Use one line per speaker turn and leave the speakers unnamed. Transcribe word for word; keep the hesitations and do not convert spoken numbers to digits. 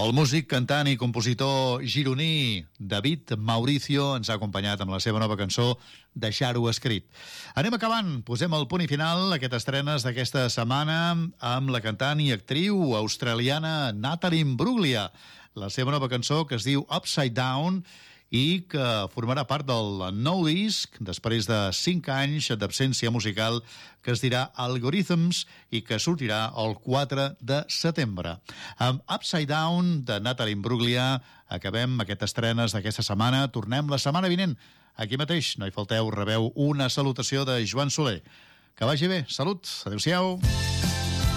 El músic, cantant i compositor gironí David Mauricio ens ha acompanyat amb la seva nova cançó Deixar-ho escrit. Anem acabant, posem el punt i final a aquestes estrenes d'aquesta setmana amb la cantant i actriu australiana Natalie Imbruglia. La seva nova cançó que es diu Upside Down i que formarà part del nou disc després de cinc anys d'absència musical que es dirà Algorithms i que sortirà el quatre de setembre. Amb Upside Down de Natalie Imbruglia acabem aquestes estrenes d'aquesta setmana. Tornem la setmana vinent. Aquí mateix, no hi falteu, rebeu una salutació de Joan Soler. Que vagi bé. Salut. Adéu-siau.